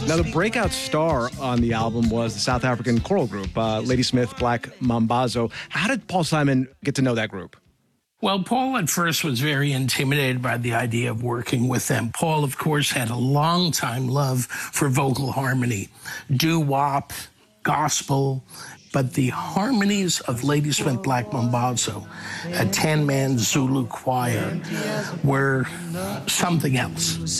Now, the breakout star on the album was the South African choral group, Ladysmith Black Mambazo. How did Paul Simon get to know that group? Well, Paul at first was very intimidated by the idea of working with them. Paul, of course, had a long-time love for vocal harmony, doo-wop, gospel, but the harmonies of Ladysmith Black Mambazo, a 10-man Zulu choir, were something else.